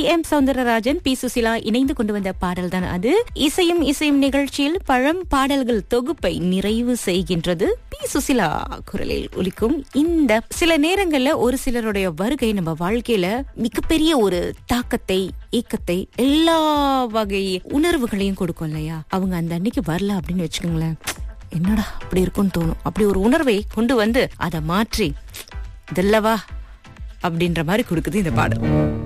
M Soundararajan, B Susheela இணைந்து கொண்டு வந்த பாடல் தான் அது. இசையும் இசையும் நிகழ்ச்சியில் பழம் பாடல்கள் தொகுப்பை நிறைவு செய்கின்றது பி சுசிலா குரலில் ஒலிக்கும். இந்த சில நேரங்கள்ல ஒரு சிலருடைய வருகை நம்ம வாழ்க்கையில மிகப்பெரிய ஒரு தாக்கத்தை, ஏக்கத்தை, எல்லா வகை உணர்வுகளையும் கொடுக்கும் இல்லையா? அவங்க அந்த அன்னைக்கு வரல அப்படின்னு வச்சுக்கோங்களேன், என்னடா அப்படி இருக்கும்னு தோணும். அப்படி ஒரு உணர்வை கொண்டு வந்து அதை மாற்றி இதல்லவா அப்படின்ற மாதிரி கொடுக்குது இந்த பாடல்.